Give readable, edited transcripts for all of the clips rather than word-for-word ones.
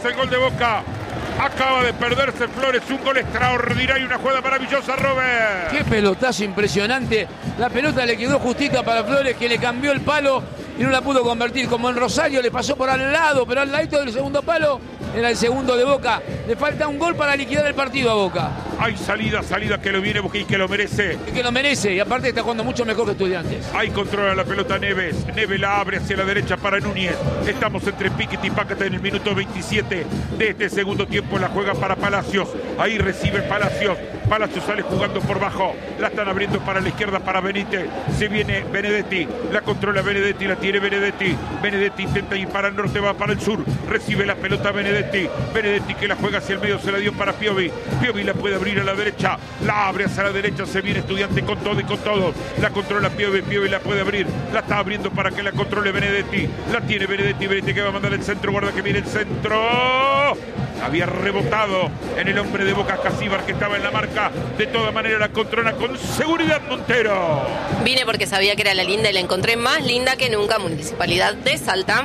El gol de Boca. Acaba de perderse Flores, un gol extraordinario, una jugada maravillosa, Robert. Qué pelotazo impresionante. La pelota le quedó justita para Flores, que le cambió el palo y no la pudo convertir. Como en Rosario le pasó por al lado, pero al ladito del segundo palo era el segundo de Boca. Le falta un gol para liquidar el partido a Boca. Hay salida que lo viene Boca y que lo merece. Y que lo merece, y aparte está jugando mucho mejor que Estudiantes. Ahí controla la pelota Neves. Neves la abre hacia la derecha para Núñez. Estamos entre Piquet y Pácata en el minuto 27 de este segundo tiempo. La juega para Palacios. Ahí recibe Palacios. Palacios sale jugando por bajo. La están abriendo para la izquierda para Benítez. Se viene Benedetti. La controla Benedetti. La tiene Benedetti. Benedetti intenta ir para el norte, va para el sur. Recibe la pelota Benedetti. Benedetti que la juega hacia el medio. Se la dio para Piovi. Piovi la puede abrir a la derecha. La abre hacia la derecha. Se viene Estudiante con todo y con todo. La controla Piovi. Piovi la puede abrir. La está abriendo para que la controle Benedetti. La tiene Benedetti. Benedetti que va a mandar el centro. Guarda que viene el centro. Había rebotado en el hombre de Boca, Casíbar, que estaba en la marca. De todas maneras la controla con seguridad Montero. Vine porque sabía que era la linda y la encontré más linda que nunca. Municipalidad de Salta.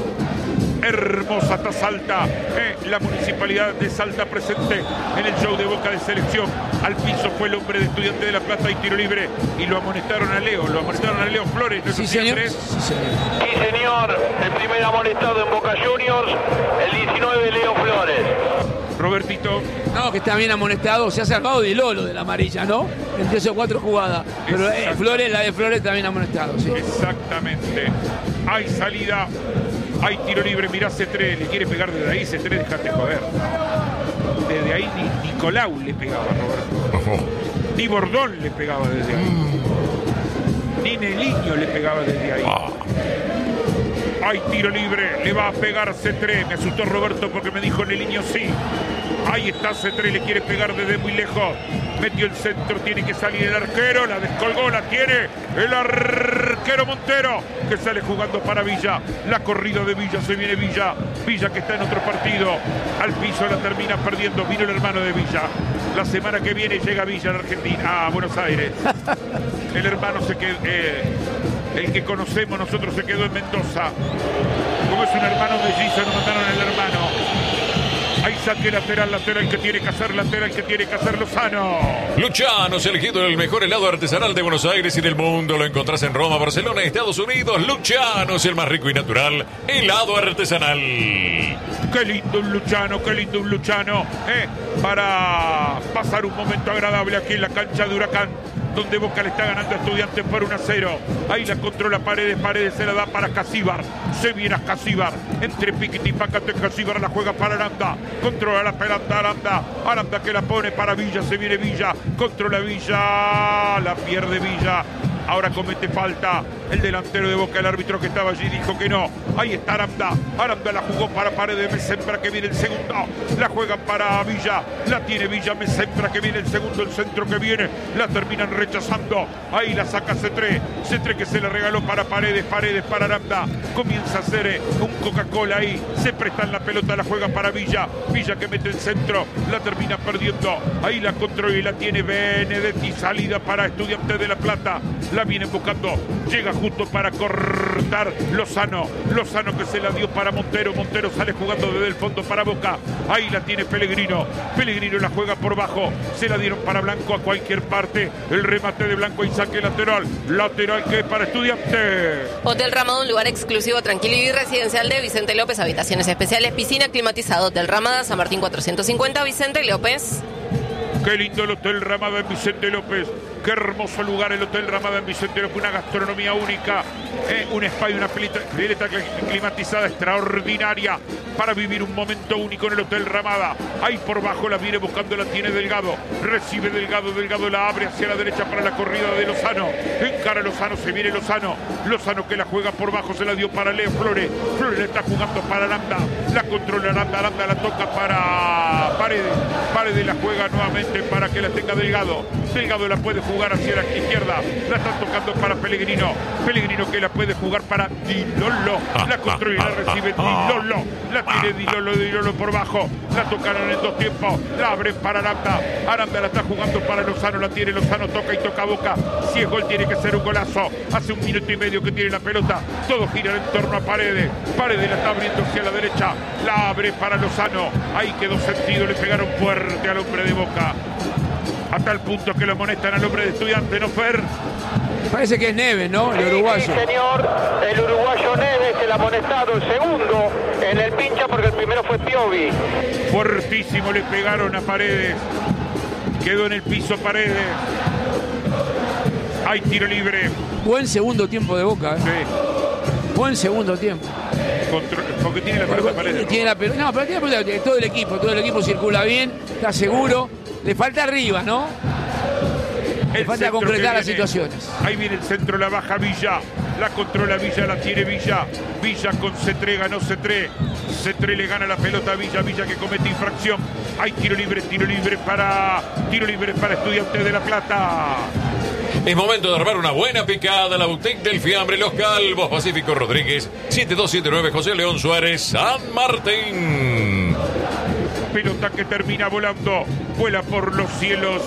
Hermosa está Salta, la Municipalidad de Salta presente en el show de Boca de selección. Al piso fue el hombre de Estudiante de La Plata y tiro libre. Y lo amonestaron a Leo, Flores. Sí, señor. Sí, señor. El primer amonestado en Boca Juniors, el 19 Leo Flores. Robertito. No, que está bien amonestado. Se ha salvado de Lolo de la amarilla, ¿no? En 3 o 4 jugadas. Pero Flores, la de Flores está bien amonestado, sí. Exactamente. Hay salida. Hay tiro libre, mirá C3, le quiere pegar desde ahí, C3, dejate joder. Desde ahí ni Nicolau le pegaba, Roberto. Ni Bordón le pegaba desde ahí. Ni Neliño le pegaba desde ahí. Hay tiro libre, le va a pegar C3. Me asustó Roberto porque me dijo Neliño sí. Ahí está C3, le quiere pegar desde muy lejos. Metió el centro, tiene que salir el arquero. La descolgó, la tiene el arquero Montero, que sale jugando para Villa. La corrida de Villa, se viene Villa. Villa que está en otro partido. Al piso la termina perdiendo. Vino el hermano de Villa. La semana que viene llega Villa en Argentina, a Buenos Aires. El hermano se quedó, el que conocemos nosotros se quedó en Mendoza. Como es un hermano mellizo, no mataron al hermano. Ahí saque lateral que tiene que hacer Lozano. Luciano's, elegido el mejor helado artesanal de Buenos Aires y del mundo. Lo encontrás en Roma, Barcelona, Estados Unidos. Luciano's, el más rico y natural helado artesanal. Qué lindo un Luciano, para pasar un momento agradable aquí en la cancha de Huracán, donde Boca le está ganando a Estudiantes por 1-0. Ahí la controla Paredes se la da para Casíbar. Se viene a Casíbar. Entre Piquet y Pácate, Casíbar la juega para Aranda. Controla la pelota Aranda que la pone para Villa. Se viene Villa. Controla Villa. La pierde Villa. Ahora comete falta el delantero de Boca. El árbitro que estaba allí dijo que no. Ahí está Aranda. Aranda la jugó para Paredes. Mesembra que viene el segundo. La juegan para Villa. La tiene Villa. Mesembra que viene el segundo. El centro que viene. La terminan rechazando. Ahí la saca C3. C3 que se le regaló para Paredes. Paredes para Aranda. Comienza a hacer un Coca-Cola ahí. Se prestan la pelota. La juega para Villa. Villa que mete el centro. La termina perdiendo. Ahí la controla y la tiene Benedetti. Salida para Estudiantes de La Plata. La vienen buscando, llega justo para cortar Lozano que se la dio para Montero sale jugando desde el fondo para Boca. Ahí la tiene Pellegrino la juega por bajo, se la dieron para Blanco a cualquier parte, el remate de Blanco y saque lateral que es para Estudiantes. Hotel Ramada, un lugar exclusivo, tranquilo y residencial de Vicente López, habitaciones especiales, piscina climatizado. Hotel Ramada, San Martín 450, Vicente López. Qué lindo el Hotel Ramada en Vicente López. Qué hermoso lugar el Hotel Ramada en Vicente López. Una gastronomía única. Un spa y una pileta climatizada extraordinaria para vivir un momento único en el Hotel Ramada. Ahí por bajo la viene buscando, la tiene Delgado. Recibe Delgado la abre hacia la derecha para la corrida de Lozano. Encara Lozano, se viene Lozano que la juega por bajo, se la dio para Leo Flores. Flores le está jugando para Aranda. La controla Aranda la toca para Paredes. Paredes la juega nuevamente para que la tenga Delgado. Delgado la puede jugar jugar hacia la izquierda. La están tocando para Pellegrino. Pellegrino que la puede jugar para Di Lollo. La controla y la recibe Di Lollo. La tiene Di Lollo por bajo. La tocaron en dos tiempos. La abren para Aranda. Aranda la está jugando para Lozano. La tiene Lozano. Toca y toca Boca. Si es gol tiene que ser un golazo. Hace 1 minuto y medio que tiene la pelota. Todo gira en torno a Paredes. Paredes la está abriendo hacia la derecha. La abre para Lozano. Ahí quedó sentido. Le pegaron fuerte al hombre de Boca. A tal punto que lo amonestan al hombre de Estudiantes, ¿no, Fer? Parece que es Neves, ¿no? El uruguayo. Sí, señor. El uruguayo Neves, el amonestado, el segundo en el pincha porque el primero fue Piovi. Fuertísimo le pegaron a Paredes. Quedó en el piso Paredes. Hay tiro libre. Buen segundo tiempo de Boca, ¿eh? Sí. Buen segundo tiempo. Porque tiene la pelota Paredes. Tiene la pelota. No, pero tiene la pelota. Todo el equipo circula bien, está seguro. Le falta arriba, ¿no? Le falta concretar las situaciones. Ahí viene el centro, la baja Villa. La controla Villa, la tiene Villa. Villa con Cetré, ganó Cetré. Cetré le gana la pelota a Villa. Villa que comete infracción. Hay tiro libre para Estudiantes de La Plata. Es momento de armar una buena picada. La boutique del fiambre Los Calvos, Pacífico Rodríguez, 7279 José León Suárez, San Martín. Pelota que termina volando. Vuela por los cielos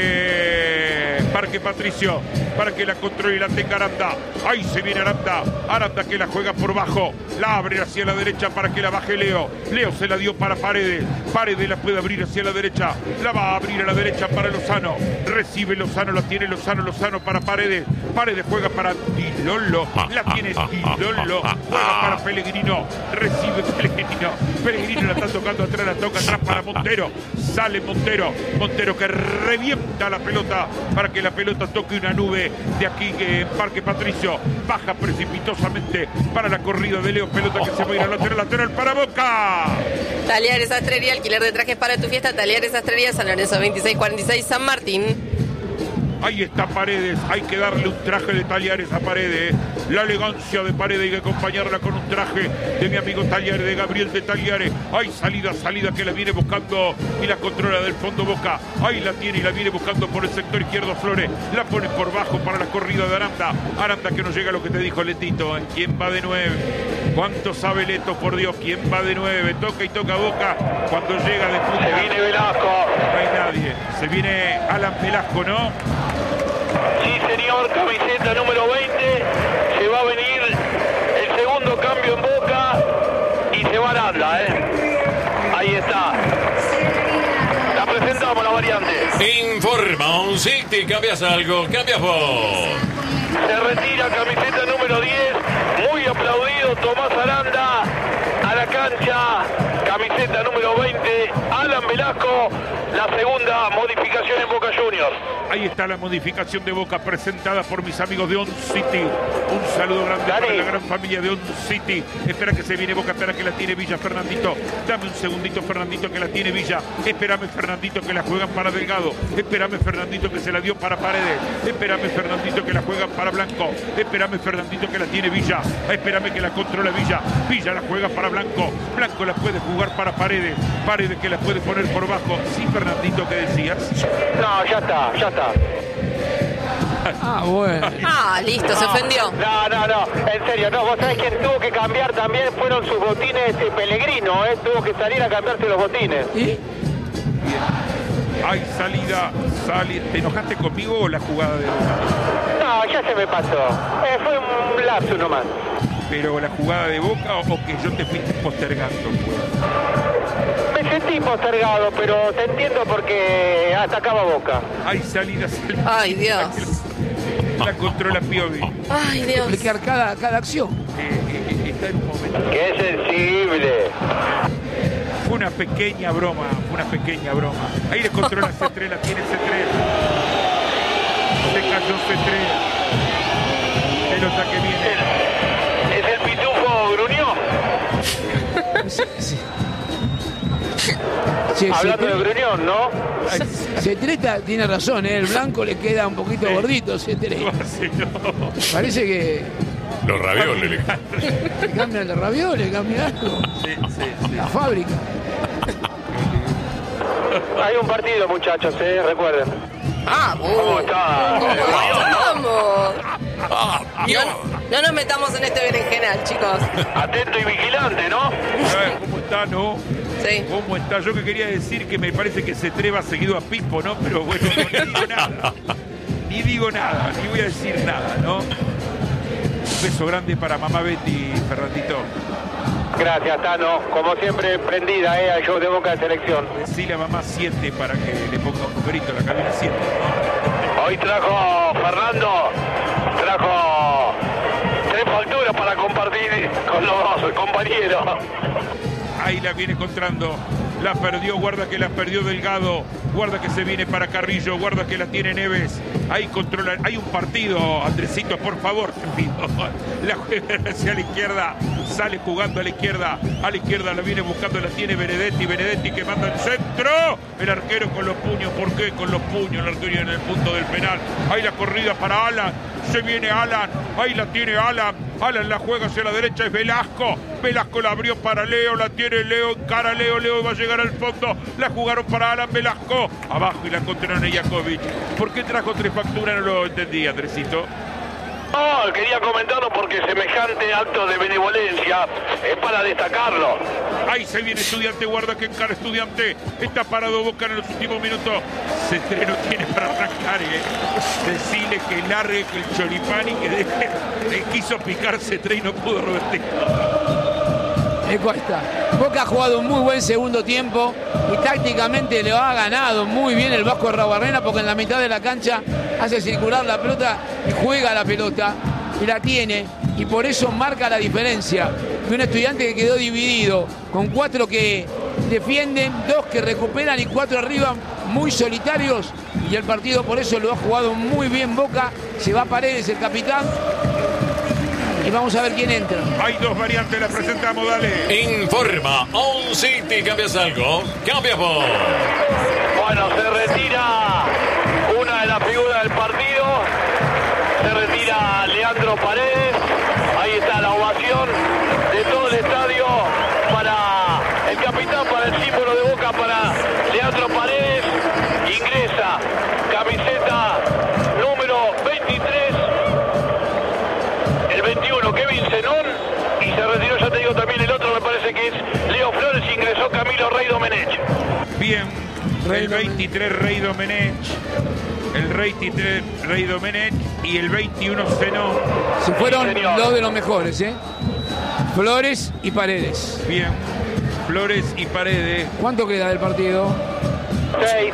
de Parque Patricio para que la controle y la tenga Aranda. Ahí se viene Aranda. Aranda que la juega por bajo. La abre hacia la derecha para que la baje Leo. Leo se la dio para Paredes. Paredes la puede abrir hacia la derecha. La va a abrir a la derecha para Lozano. Recibe Lozano, la tiene Lozano para Paredes. Paredes juega para Di Lollo. La tiene Di Lollo. Juega para Pellegrino. Recibe Pellegrino. Pellegrino la está tocando atrás, la toca atrás para Montero. Sale Montero. Montero que revienta la pelota para que la pelota toque una nube de aquí en Parque Patricio. Baja precipitosamente para la corrida de Leo. Pelota que se va a ir al lateral para Boca. Talleres Sastrería, alquiler de trajes para tu fiesta. Talleres Sastrería, San Lorenzo 2646, San Martín. Ahí está Paredes, hay que darle un traje de Talleres a Paredes. La elegancia de Paredes hay que acompañarla con un traje de mi amigo Talleres, de Gabriel de Talleres. Hay salida que la viene buscando y la controla del fondo Boca. Ahí la tiene y la viene buscando por el sector izquierdo Flores. La pone por bajo para la corrida de Aranda. Aranda que no llega a lo que te dijo Letito. ¿Quién va de 9? ¿Cuánto sabe Leto, por Dios? ¿Quién va de 9? Toca y toca Boca cuando llega de punta. Se viene Velasco. No hay nadie. Se viene Alan Velasco, ¿no? Sí, señor, camiseta número 20. Se va a venir el segundo cambio en Boca y se va Aranda, Ahí está. La presentamos, la variante. Informa un City, cambias algo, cambias vos. Se retira camiseta número 10. Muy aplaudido Tomás Aranda a la cancha. Camiseta número 20. Alan Velasco. La segunda modificación en Boca Juniors. Ahí está la modificación de Boca presentada por mis amigos de On City. Un saludo grande para la gran familia de On City. Espera que se viene Boca, espera que la tiene Villa. Fernandito, dame un segundito, Fernandito, que la tiene Villa. Espérame, Fernandito, que la juegan para Delgado. Espérame, Fernandito, que se la dio para Paredes. Espérame, Fernandito, que la juegan para Blanco. Espérame, Fernandito, que la tiene Villa. Espérame que la controla Villa. Villa la juega para Blanco. Blanco la puede jugar para Paredes. Paredes que la puede poner por bajo. Sí, Fernandito, ¿qué decías? No, ya está. Ah, bueno. Ah, listo, se ofendió. No, en serio, no, vos sabés quién tuvo que cambiar también fueron sus botines Pellegrino, tuvo que salir a cambiarse los botines. ¿Y? Hay salida. ¿Te enojaste conmigo o la jugada de Boca? No, ya se me pasó. Fue un lapsus nomás. Pero la jugada de Boca o que yo te fuiste postergando. Me sentí postergado, pero te entiendo porque atacaba Boca. Hay salidas. Ay, Dios. La controla Piovi. Ay, Dios. Explicar cada acción. Está en un momento. ¡Qué sensible! Fue una pequeña broma. Ahí le controla Cetré, la tiene Cetré. Se cayó Cetré. Pelota que viene. ¿Es el pitufo Gruñó? Sí, hablando de Gruñón, ¿no? Cetreta tiene razón, el blanco le queda un poquito gordito, Cetreta. Parece que Los ravioles. le cambian de ravioles, cambia algo. Sí. La fábrica. Hay un partido, muchachos, recuerden. ¿Cómo está? ¡Vamos! No nos metamos en este berenjenal, chicos. Atento y vigilante, ¿no? ¿Cómo está, no? Sí. ¿Cómo está? Yo que quería decir que me parece que se treba seguido a Pipo, ¿no? Pero bueno, no digo nada. Ni digo nada, ni voy a decir nada, ¿no? Un beso grande para mamá Betty, Fernandito. Gracias, Tano. Como siempre, prendida, al show de Boca de Selección. Decile a mamá 7 para que le ponga un numerito a la cabina 7. Hoy trajo Fernando, trajo 3 facturas para compartir con los compañeros. Ahí la viene encontrando. La perdió, guarda que la perdió Delgado. Guarda que se viene para Carrillo. Guarda que la tiene Neves. Ahí controla. Hay un partido, Andresito, por favor, te pido. La juega hacia la izquierda. Sale jugando a la izquierda. A la izquierda la viene buscando. La tiene Benedetti. Benedetti que manda el centro. El arquero con los puños. ¿Por qué? Con los puños. El arquero en el punto del penal. Ahí la corrida para Alan. Se viene Alan. Ahí la tiene Alan. Alan la juega hacia la derecha. Es Velasco. Velasco la abrió para Leo. La tiene Leo. Encara Leo. Leo va a llegar al fondo. La jugaron para Alan Velasco. Abajo y la encontraron a Jakovic. ¿Por qué trajo 3 facturas? No lo entendí, Andresito. No, quería comentarlo porque semejante acto de benevolencia es para destacarlo. Ahí se viene Estudiante, guarda que encara Estudiante. Está parado Boca en los últimos minutos. Cetré no tiene para arrancar, Decirle que largue que el choripán y que deje. Le quiso picar Cetré y no pudo, Robertito. Ahí está. Boca ha jugado un muy buen segundo tiempo y tácticamente le ha ganado muy bien el Vasco Arruabarrena porque en la mitad de la cancha hace circular la pelota y juega la pelota y la tiene y por eso marca la diferencia de un Estudiante que quedó dividido con 4 que defienden, 2 que recuperan y 4 arriba muy solitarios y el partido por eso lo ha jugado muy bien Boca. Se va Paredes, el capitán. Y vamos a ver quién entra. Hay 2 variantes, la presentamos, dale. Informa On City. ¿Cambias algo? Cambia por. Bueno, se retira una de las figuras del partido. Se retira Leandro Paredes. Ahí está la ovación de todo el estadio para el capitán, para el símbolo de Boca, para Leandro Paredes. Ingresa camiseta número 23. El 21, Kevin Zenón, y se retiró, ya te digo, también el otro, me parece que es Leo Flores, ingresó Camilo Rey Domenech. Bien, el 23 Rey Domenech, el 23 Rey Domenech y el 21 Zenón. Se fueron Sí, 2 de los mejores, Flores y Paredes. Bien, Flores y Paredes. ¿Cuánto queda del partido? 6.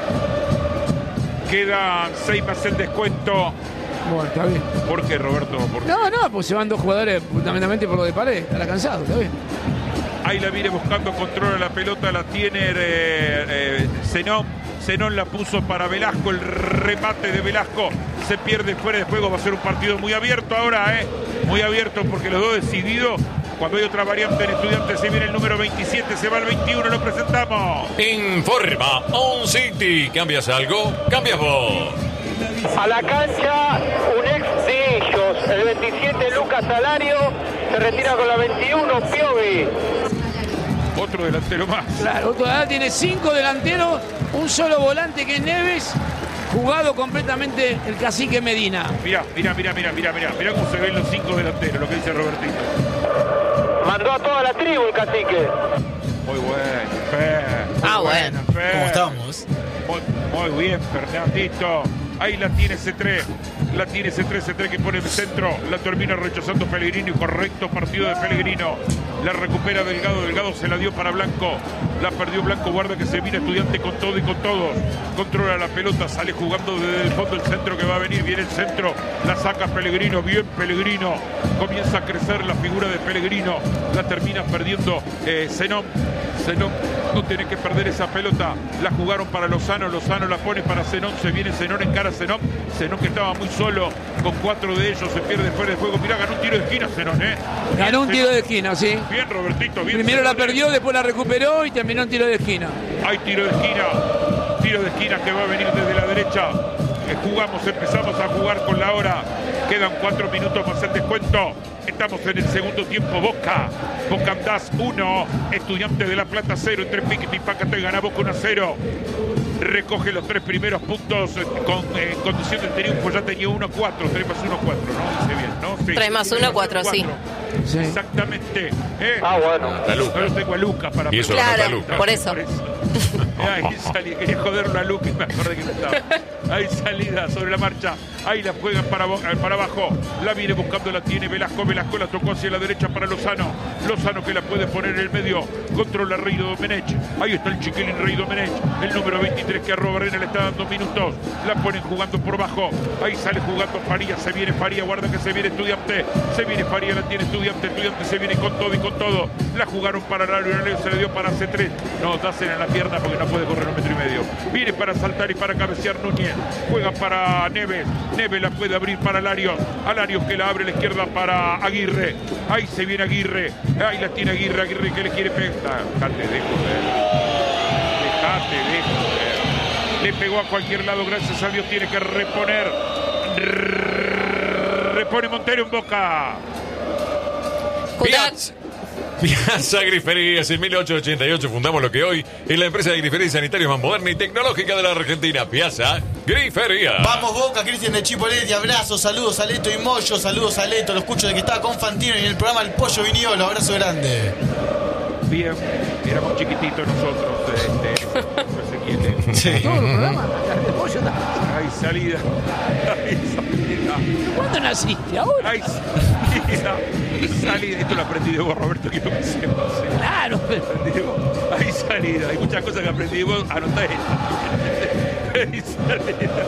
Quedan 6 más el descuento. Bueno, está bien. ¿Por qué, Roberto? ¿Por qué? No, pues se van 2 jugadores fundamentalmente por lo de Paredes. Estará cansado, está bien. Ahí la viene buscando, controla la pelota, la tiene Zenón. Zenón la puso para Velasco, el remate de Velasco se pierde fuera de juego. Va a ser un partido muy abierto ahora, muy abierto porque los 2 decididos. Cuando hay otra variante en Estudiantes se viene el número 27, se va el 21, lo presentamos. Informa On City. ¿Cambias algo? Cambias vos. A la cancha, un ex de ellos, el 27 Lucas Salario, se retira con la 21 Piovi. Otro delantero más. Claro, todavía tiene 5 delanteros, un solo volante que es Neves, jugado completamente el cacique Medina. Mirá cómo se ven los 5 delanteros, lo que dice Robertito. Mandó a toda la tribu el cacique. Muy bueno, Fer. Bueno. Fer. ¿Cómo estamos? Muy bien, Fernandito. Ahí la tiene C3. La tiene C3 que pone el centro. La termina rechazando Pellegrino. Correcto partido de Pellegrino. La recupera Delgado. Delgado se la dio para Blanco. La perdió Blanco. Guarda que se viene Estudiante con todo y con todos. Controla la pelota. Sale jugando desde el fondo el centro que va a venir. Viene el centro. La saca Pellegrino. Bien Pellegrino. Comienza a crecer la figura de Pellegrino. La termina perdiendo Zenón. Zenón no tiene que perder esa pelota. La jugaron para Lozano. Lozano la pone para Zenón. Se viene Zenón, encara Zenón. Zenón que estaba muy solo. Con 4 de ellos se pierde fuera de juego. Mirá, ganó un tiro de esquina Zenón, Ganó un tiro de esquina, sí. Bien, Robertito, bien. Primero la Zenón, perdió, después la recuperó y terminó en tiro de esquina. Hay tiro de esquina. Tiro de esquina que va a venir desde la derecha. Empezamos a jugar con la hora. Quedan 4 minutos más el descuento. Estamos en el segundo tiempo. Boca Andás 1, Estudiante de La Plata 0. Entre Piquete y Pacate gana Boca 1-0. recoge los 3 primeros puntos con condición de triunfo. Ya tenía 1-4, 3 más 1, 4, ¿no? Dice bien, ¿no? Sí. 3 más 1, 4, sí. Sí. Exactamente. Bueno. La Luca. Yo tengo a Lucas para... Y eso lo Claro, anota Luca. por eso. Ahí salí, quería joderlo a Lucas y me acordé que no estaba. Hay salida sobre la marcha. Ahí la juegan para abajo. La viene buscando, la tiene Velasco. Velasco la tocó hacia la derecha para Lozano. Lozano que la puede poner en el medio. Controla Rey Domenech. Ahí está el chiquilín Rey Domenech. El número 23 que a Robarena le está dando minutos. La ponen jugando por bajo. Ahí sale jugando Faría. Se viene Faría. Guarda que se viene Estudiante. Se viene Faría. La tiene Estudiante. Estudiante se viene con todo y con todo. La jugaron para Lario. Se le dio para C3. No, dásela en la pierna porque no puede correr 1,5 metros. Viene para saltar y para cabecear Núñez. Juega para Neves. Neves la puede abrir para Larios. A Larios que la abre a la izquierda para Aguirre. Ahí se viene Aguirre. Ahí la tiene Aguirre. Aguirre que le quiere pegar. Dejate de joder. Dejate de joder. Le pegó a cualquier lado. Gracias a Dios tiene que reponer. Repone Montero en Boca. Piazza Griferías, en 1888 fundamos lo que hoy es la empresa de grifería y sanitario más moderna y tecnológica de la Argentina, Piazza Griferías. Vamos Boca, Cristian de Chipoletti, abrazos, saludos a Leto y Moyo, saludos a Leto, lo escucho de que estaba con Fantino en el programa El Pollo Viniolo, abrazo grande. Bien, éramos chiquititos nosotros. No sé quién es. Sí. Todos los programas. Hay salida. Hay salida. ¿Cuándo naciste? ¿Ahora? Hay salida. Salida. Esto lo aprendí de vos, Roberto, quiero que sepas. Claro, pero... Hay salida. Hay muchas cosas que aprendí de vos. Anotá esto. Hay salida.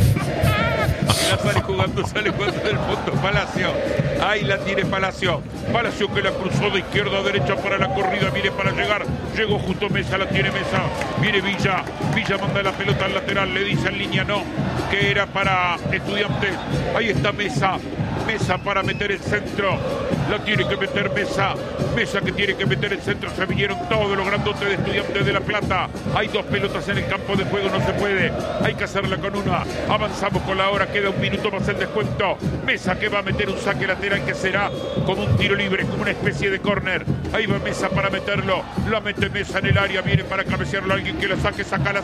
La sale jugando del fondo Palacio. Ahí la tiene Palacio. Palacio que la cruzó de izquierda a derecha para la corrida. Viene para llegar. Llegó justo Mesa, la tiene Mesa. Viene Villa. Villa manda la pelota al lateral. Le dice en línea no, que era para Estudiantes. Ahí está Mesa. Mesa para meter el centro. La tiene que meter Mesa. Mesa que tiene que meter el centro. Se vinieron todos los grandotes de Estudiantes de La Plata. Hay 2 pelotas en el campo de juego. No se puede. Hay que hacerla con una. Avanzamos con la hora. Queda 1 minuto más el descuento. Mesa que va a meter un saque lateral que será como un tiro libre, como una especie de córner. Ahí va Mesa para meterlo. La mete Mesa en el área. Viene para cabecearlo. Alguien que la saque. Sacala.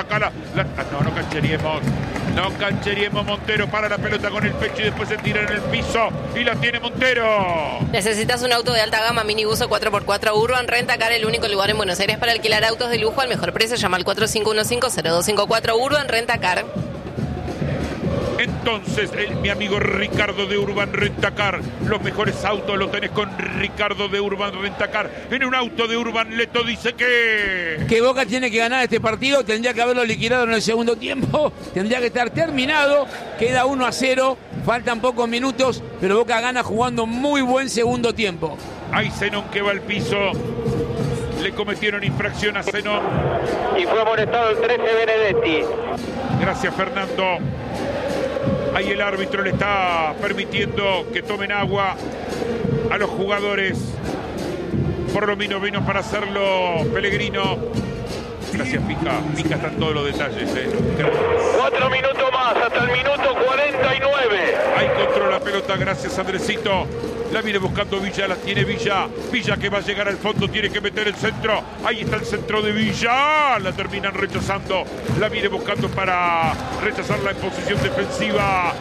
No cancheríamos. No cancheríamos. Montero para la pelota con el pecho y después se tira en el piso. Y la tiene Montero. ¿Necesitas un auto de alta gama, minibus o 4x4? Urban Rentacar, el único lugar en Buenos Aires para alquilar autos de lujo al mejor precio. Llama al 4515-0254. Urban Rentacar. Entonces, mi amigo Ricardo de Urban Rentacar, los mejores autos los tenés con Ricardo de Urban Rentacar. En un auto de Urban Leto dice que Boca tiene que ganar este partido, tendría que haberlo liquidado en el segundo tiempo, tendría que estar terminado, queda 1-0, faltan pocos minutos, pero Boca gana jugando muy buen segundo tiempo. hay Zenón que va al piso. Le cometieron infracción a Zenón. Y fue amonestado el 13 Benedetti. Gracias, Fernando. Ahí el árbitro le está permitiendo que tomen agua a los jugadores. Por lo menos vino para hacerlo Pellegrino. Gracias, Pica. Pica está en todos los detalles. 4 minutos más, hasta el minuto 49. Ahí controla la pelota, gracias, Andresito. La viene buscando Villa, la tiene Villa. Villa que va a llegar al fondo, tiene que meter el centro. Ahí está el centro de Villa. La terminan rechazando. La viene buscando para rechazarla en posición defensiva.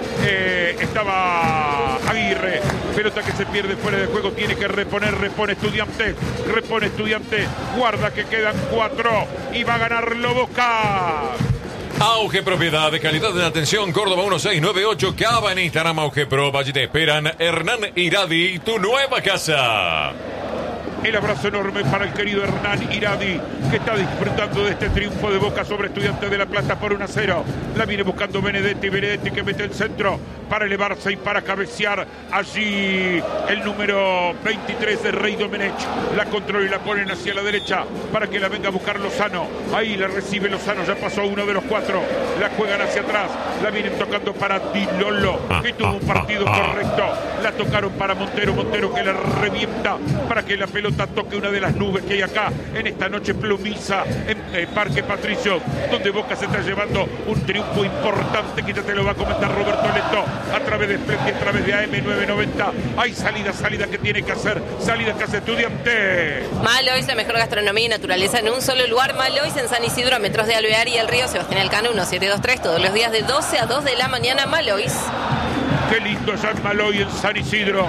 Estaba Aguirre. Pelota que se pierde fuera de juego. Tiene que reponer, repone Estudiantes. Repone Estudiantes. Guarda que quedan 4. Y va a ganarlo Boca. Auge Propiedad de calidad de atención, Córdoba 1698, Cava en Instagram, Auge Pro, allí te esperan Hernán Iradi, tu nueva casa. El abrazo enorme para el querido Hernán Iradi, que está disfrutando de este triunfo de Boca sobre Estudiantes de La Plata por 1-0. La viene buscando Benedetti, Benedetti que mete el centro para elevarse y para cabecear. Allí el número 23 de Rey Domenech. La controla y la ponen hacia la derecha para que la venga a buscar Lozano. Ahí la recibe Lozano, ya pasó uno de los 4. La juegan hacia atrás, la vienen tocando para Di Lolo, que tuvo un partido correcto. La tocaron para Montero, Montero que la revienta para que la pelota pelota toque una de las nubes que hay acá en esta noche plumiza en Parque Patricio, donde Boca se está llevando un triunfo importante que ya te lo va a comentar Roberto Leto a través de Splendid, a través de AM990. Hay salida que tiene que hacer, salida que hace Estudiante. Malois, la mejor gastronomía y naturaleza en un solo lugar. Malois en San Isidro, a metros de Alvear y el río Sebastián Elcano, 1723, todos los días de 12 a 2 de la mañana. Malois. Qué lindo es San Maloy en San Isidro.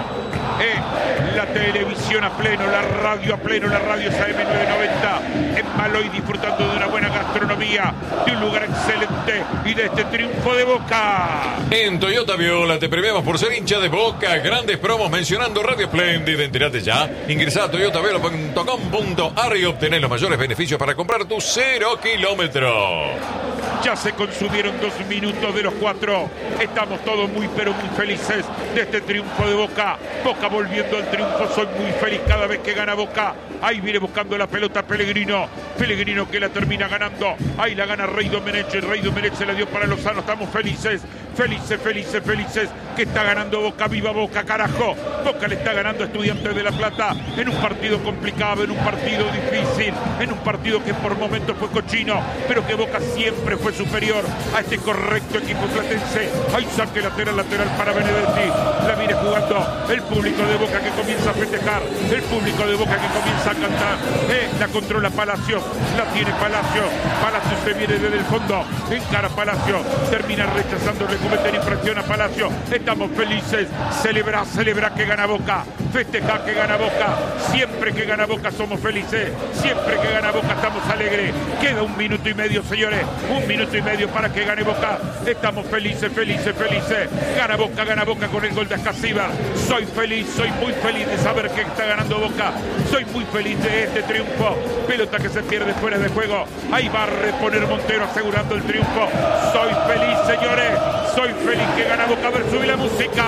La televisión a pleno, la radio a pleno, la radio es AM990. En Maloy disfrutando de una buena gastronomía, de un lugar excelente y de este triunfo de Boca. En Toyota Viola te premiamos por ser hincha de Boca. Grandes promos mencionando Radio Splendid. Entérate ya. Ingresá a toyotaviola.com.ar y obtenés los mayores beneficios para comprar tu 0 kilómetro. Ya se consumieron 2 minutos de los 4. Estamos todos muy pero muy felices de este triunfo de Boca. Boca volviendo al triunfo. Soy muy feliz cada vez que gana Boca. Ahí viene buscando la pelota Pellegrino. Pellegrino que la termina ganando. Ahí la gana Rey Domenech. Rey Domenech se la dio para Lozano. Estamos felices. Felices que está ganando Boca. Viva Boca, carajo. Boca le está ganando a Estudiantes de La Plata en un partido complicado, en un partido difícil, en un partido que por momentos fue cochino, pero que Boca siempre fue superior a este correcto equipo platense. Hay saque lateral para Benedetti. La viene jugando el público de Boca que comienza a festejar, el público de Boca que comienza a cantar. La controla Palacio, la tiene Palacio. Palacio se viene desde el fondo, encara Palacio, termina rechazando, le cometen infracción a Palacio. Estamos felices, celebra que gana Boca, festeja que gana Boca. Siempre que gana Boca somos felices, siempre que gana Boca estamos alegres. Queda 1 minuto y medio, señores, 1 minuto y medio para que gane Boca. Estamos felices. Gana Boca con el gol de Ascasíbar. Soy muy feliz de saber que está ganando Boca. Soy muy feliz de este triunfo. Pelota que se pierde fuera de juego. Ahí va a reponer Montero asegurando el triunfo. Soy feliz, señores. Soy feliz que gana Boca. A ver, subí la música.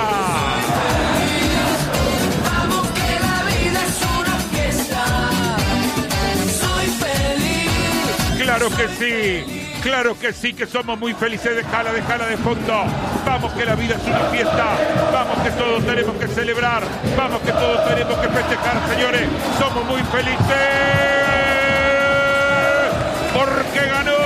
Vamos que la vida es una fiesta. Soy feliz. Claro que sí, que somos muy felices. Déjala de fondo. Vamos que la vida es una fiesta. Vamos que todos tenemos que celebrar. Vamos que todos tenemos que festejar, señores. Somos muy felices. Porque ganó